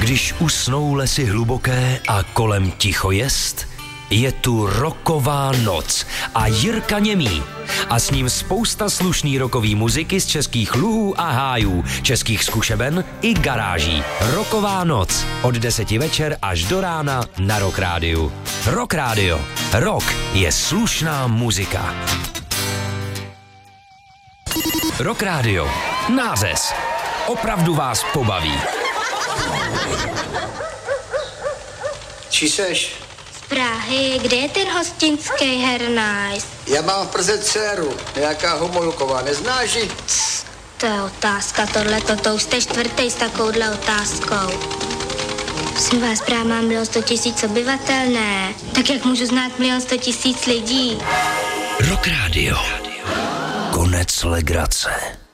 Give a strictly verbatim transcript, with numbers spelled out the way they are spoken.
Když usnou lesy hluboké a kolem ticho jest, je tu rocková noc a Jirka Němý. A s ním spousta slušný rockový muziky z českých luhů a hájů, českých zkušeben i garáží. Rocková noc od deseti večer až do rána na Rock Rádiu. Rock Rádio. Rock je slušná muzika. Rock Rádio. Názes. Opravdu vás pobaví. Čí seš? Z Prahy. Kde je ten hostinský hernajs? Já mám v Praze dceru, nějaká Homolková, neznáš ji? To je otázka, tohleto, to už jste čtvrtý s takovouhle otázkou. Prosím vás, právě mám milion sto tisíc obyvatel, ne? Tak jak můžu znát milion sto tisíc lidí? Rock Rádio. Konec legrace.